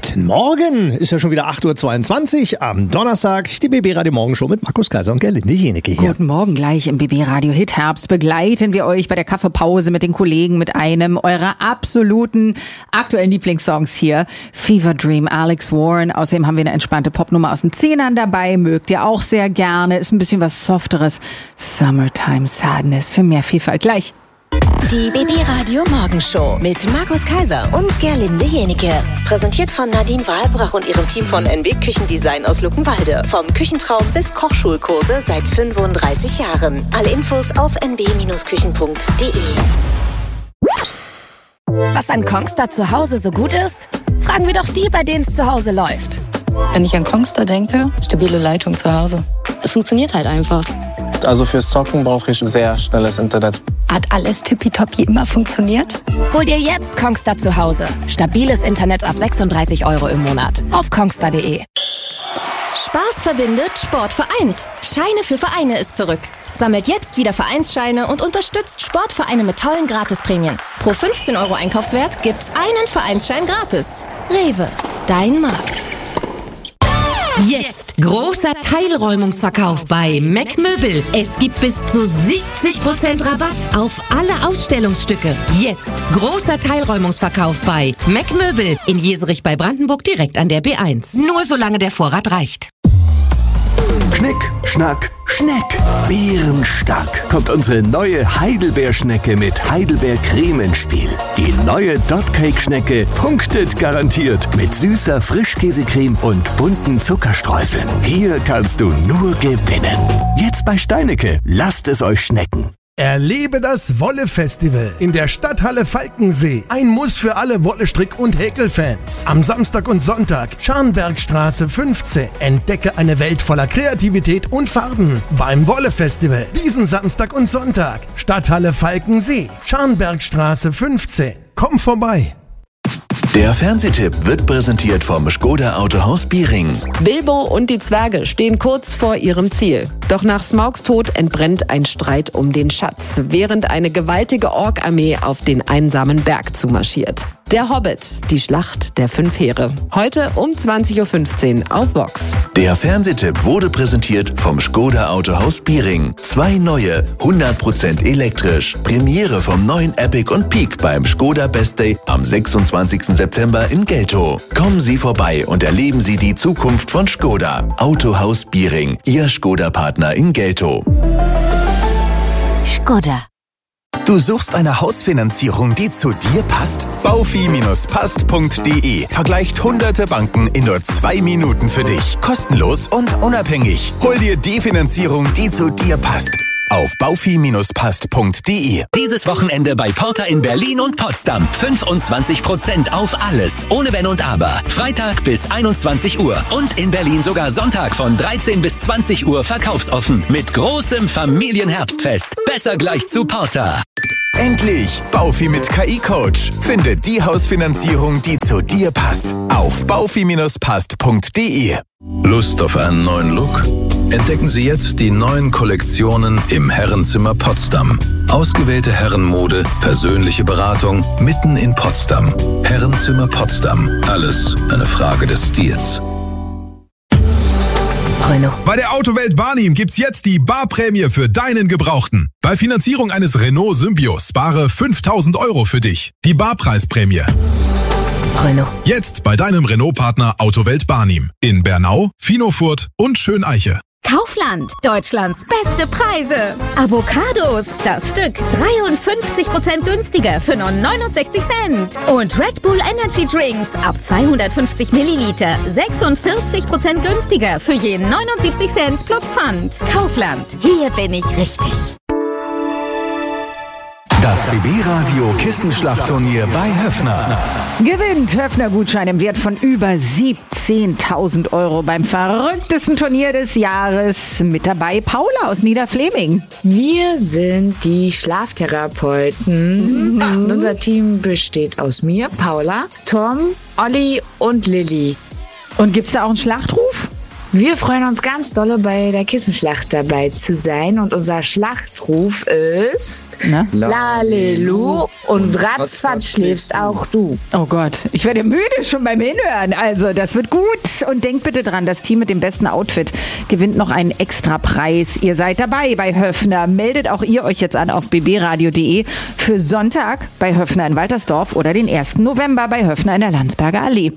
Guten Morgen, ist ja schon wieder 8.22 Uhr am Donnerstag. Die BB Radio Morgenshow mit Markus Kaiser und Gerlinde Jenecke hier. Guten Morgen, gleich im BB Radio Hit Herbst begleiten wir euch bei der Kaffeepause mit den Kollegen mit einem eurer absoluten aktuellen Lieblingssongs hier. Fever Dream, Alex Warren. Außerdem haben wir eine entspannte Popnummer aus den 10ern dabei. Mögt ihr auch sehr gerne. Ist ein bisschen was Softeres. Summertime Sadness. Für mehr Vielfalt gleich. Die BB Radio Morgenshow mit Markus Kaiser und Gerlinde Jenecke. Präsentiert von Nadine Wahlbrach und ihrem Team von NW Küchendesign aus Luckenwalde. Vom Küchentraum bis Kochschulkurse seit 35 Jahren. Alle Infos auf nb-küchen.de. Was an Kongstar zu Hause so gut ist? Fragen wir doch die, bei denen es zu Hause läuft. Wenn ich an Kongstar denke, stabile Leitung zu Hause. Es funktioniert halt einfach. Also fürs Zocken brauche ich sehr schnelles Internet. Hat alles tippitoppi immer funktioniert? Hol dir jetzt Kongstar zu Hause. Stabiles Internet ab 36 € im Monat. Auf kongstar.de. Spaß verbindet, Sport vereint. Scheine für Vereine ist zurück. Sammelt jetzt wieder Vereinsscheine und unterstützt Sportvereine mit tollen Gratisprämien. Pro 15 € Einkaufswert gibt's einen Vereinsschein gratis. Rewe, dein Markt. Jetzt großer Teilräumungsverkauf bei Mac Möbel. Es gibt bis zu 70% Rabatt auf alle Ausstellungsstücke. Jetzt großer Teilräumungsverkauf bei Mac Möbel in Jeserich bei Brandenburg direkt an der B1. Nur solange der Vorrat reicht. Schnick, Schnack, Schneck. Bärenstark kommt unsere neue Heidelbeerschnecke mit Heidelbeercreme ins Spiel. Die neue Dotcake-Schnecke punktet garantiert mit süßer Frischkäsecreme und bunten Zuckerstreuseln. Hier kannst du nur gewinnen. Jetzt bei Steinecke. Lasst es euch schmecken. Erlebe das Wolle-Festival in der Stadthalle Falkensee. Ein Muss für alle Wolle-Strick- und Häkelfans. Am Samstag und Sonntag, Scharnbergstraße 15. Entdecke eine Welt voller Kreativität und Farben beim Wolle-Festival. Diesen Samstag und Sonntag, Stadthalle Falkensee, Scharnbergstraße 15. Komm vorbei. Der Fernsehtipp wird präsentiert vom Škoda Autohaus Biering. Bilbo und die Zwerge stehen kurz vor ihrem Ziel. Doch nach Smaugs Tod entbrennt ein Streit um den Schatz, während eine gewaltige Ork-Armee auf den einsamen Berg zumarschiert. Der Hobbit, die Schlacht der 5 Heere. Heute um 20.15 Uhr auf VOX. Der Fernsehtipp wurde präsentiert vom Škoda Autohaus Biering. 2 neue, 100% elektrisch. Premiere vom neuen Epic und Peak beim Škoda Best Day am 26. September in Geltow. Kommen Sie vorbei und erleben Sie die Zukunft von Škoda. Autohaus Biering, Ihr Škoda-Partner in Geltow. Škoda. Du suchst eine Hausfinanzierung, die zu dir passt? Baufi-passt.de vergleicht hunderte Banken in nur 2 Minuten für dich. Kostenlos und unabhängig. Hol dir die Finanzierung, die zu dir passt. Auf baufi-passt.de. Dieses Wochenende bei Porter in Berlin und Potsdam. 25% auf alles. Ohne Wenn und Aber. Freitag bis 21 Uhr. Und in Berlin sogar Sonntag von 13 bis 20 Uhr verkaufsoffen. Mit großem Familienherbstfest. Besser gleich zu Porter. Endlich! Baufi mit KI-Coach. Finde die Hausfinanzierung, die zu dir passt. Auf baufi-passt.de. Lust auf einen neuen Look? Entdecken Sie jetzt die neuen Kollektionen im Herrenzimmer Potsdam. Ausgewählte Herrenmode, persönliche Beratung mitten in Potsdam. Herrenzimmer Potsdam. Alles eine Frage des Stils. Renault. Bei der Autowelt Barnim gibt's jetzt die Barprämie für deinen Gebrauchten. Bei Finanzierung eines Renault Symbio spare 5.000 € für dich. Die Barpreisprämie. Renault. Jetzt bei deinem Renault-Partner Autowelt Barnim. In Bernau, Finofurt und Schöneiche. Kaufland, Deutschlands beste Preise. Avocados, das Stück 53% günstiger für nur 69 Cent. Und Red Bull Energy Drinks ab 250 Milliliter 46% günstiger für je 79 Cent plus Pfand. Kaufland, hier bin ich richtig. Das BB-Radio Kissenschlachtturnier bei Höffner. Gewinnt Höffner-Gutschein im Wert von über 17.000 € beim verrücktesten Turnier des Jahres. Mit dabei Paula aus Niederfleming. Wir sind die Schlaftherapeuten. Und unser Team besteht aus mir, Paula, Tom, Olli und Lilly. Und gibt's da auch einen Schlachtruf? Wir freuen uns ganz dolle, bei der Kissenschlacht dabei zu sein. Und unser Schlachtruf ist Lalelu und ratzfatz schläfst auch du. Oh Gott, ich werde müde schon beim Hinhören. Also, das wird gut. Und denkt bitte dran, das Team mit dem besten Outfit gewinnt noch einen Extrapreis. Ihr seid dabei bei Höffner. Meldet auch ihr euch jetzt an auf bbradio.de für Sonntag bei Höffner in Waltersdorf oder den 1. November bei Höffner in der Landsberger Allee.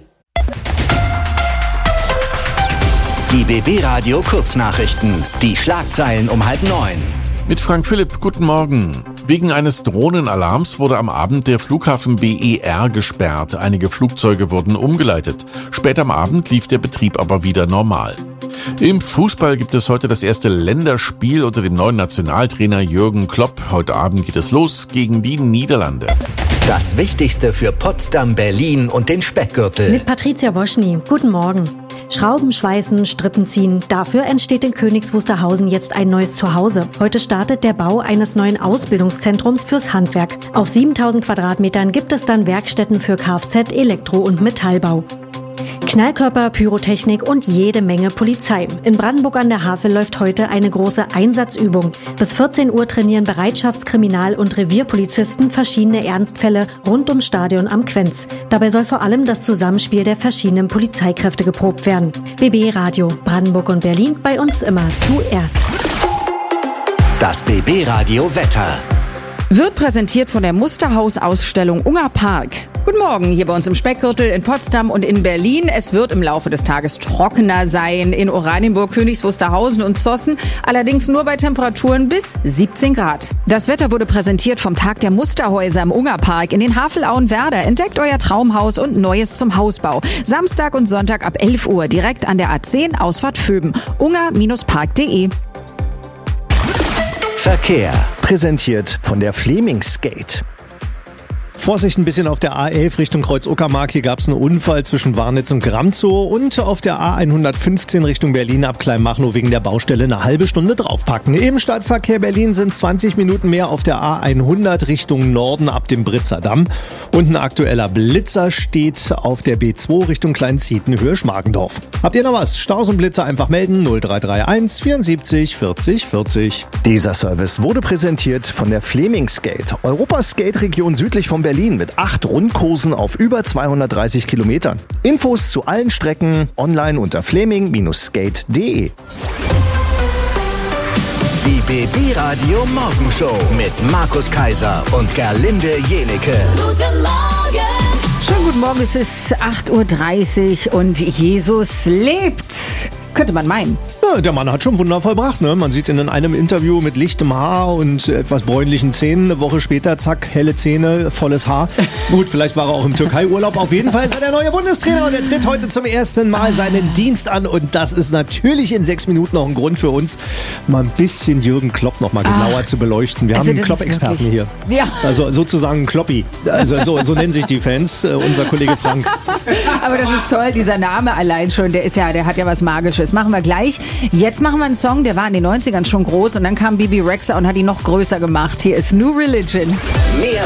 Die BB Radio Kurznachrichten. Die Schlagzeilen um 8:30. Mit Frank Philipp, guten Morgen. Wegen eines Drohnenalarms wurde am Abend der Flughafen BER gesperrt. Einige Flugzeuge wurden umgeleitet. Später am Abend lief der Betrieb aber wieder normal. Im Fußball gibt es heute das erste Länderspiel unter dem neuen Nationaltrainer Jürgen Klopp. Heute Abend geht es los gegen die Niederlande. Das Wichtigste für Potsdam, Berlin und den Speckgürtel. Mit Patricia Woschny. Guten Morgen. Schrauben, schweißen, Strippen ziehen. Dafür entsteht in Königs Wusterhausen jetzt ein neues Zuhause. Heute startet der Bau eines neuen Ausbildungszentrums fürs Handwerk. Auf 7000 Quadratmetern gibt es dann Werkstätten für Kfz, Elektro- und Metallbau. Knallkörper, Pyrotechnik und jede Menge Polizei. In Brandenburg an der Havel läuft heute eine große Einsatzübung. Bis 14 Uhr trainieren Bereitschafts-, Kriminal- und Revierpolizisten verschiedene Ernstfälle rund ums Stadion am Quenz. Dabei soll vor allem das Zusammenspiel der verschiedenen Polizeikräfte geprobt werden. BB Radio, Brandenburg und Berlin, bei uns immer zuerst. Das BB Radio Wetter. Wird präsentiert von der Musterhaus-Ausstellung Unger Park. Guten Morgen, hier bei uns im Speckgürtel in Potsdam und in Berlin. Es wird im Laufe des Tages trockener sein. In Oranienburg, Königs Wusterhausen und Zossen. Allerdings nur bei Temperaturen bis 17 Grad. Das Wetter wurde präsentiert vom Tag der Musterhäuser im Ungerpark in den Havelauen-Werder. Entdeckt euer Traumhaus und Neues zum Hausbau. Samstag und Sonntag ab 11 Uhr direkt an der A10 Ausfahrt Vöben. unger-park.de. Verkehr. Präsentiert von der Flemingskate. Vorsicht ein bisschen auf der A11 Richtung Kreuz-Uckermark. Hier gab es einen Unfall zwischen Warnitz und Gramzow. Und auf der A115 Richtung Berlin ab Kleinmachnow wegen der Baustelle eine halbe Stunde draufpacken. Im Stadtverkehr Berlin sind 20 Minuten mehr auf der A100 Richtung Norden ab dem Britzer Damm. Und ein aktueller Blitzer steht auf der B2 Richtung Kleinzieten, Höhe Schmargendorf. Habt ihr noch was? Staus und Blitzer einfach melden. 0331 74 40 40. Dieser Service wurde präsentiert von der Flemingskate. Europas Skate-Region südlich von Berlin mit 8 Rundkursen auf über 230 Kilometern. Infos zu allen Strecken online unter fleming-skate.de. Die BB Radio Morgenshow mit Markus Kaiser und Gerlinde Jenecke. Guten Morgen! Schönen guten Morgen, es ist 8:30 Uhr und Jesus lebt. Könnte man meinen. Ja, der Mann hat schon Wunder vollbracht, ne? Man sieht ihn in einem Interview mit lichtem Haar und etwas bräunlichen Zähnen. Eine Woche später, zack, helle Zähne, volles Haar. Gut, vielleicht war er auch im Türkei-Urlaub. Auf jeden Fall ist er der neue Bundestrainer und er tritt heute zum ersten Mal seinen Dienst an. Und das ist natürlich in 6 Minuten noch ein Grund für uns, mal ein bisschen Jürgen Klopp noch mal genauer zu beleuchten. Wir haben einen Klopp-Experten hier. Ja. Also sozusagen einen Kloppi. Also so nennen sich die Fans, unser Kollege Frank. Aber das ist toll, dieser Name allein schon, der hat ja was Magisches. Machen wir gleich. Jetzt machen wir einen Song, der war in den 90ern schon groß und dann kam Bibi Rexha und hat ihn noch größer gemacht. Hier ist New Religion. Mehr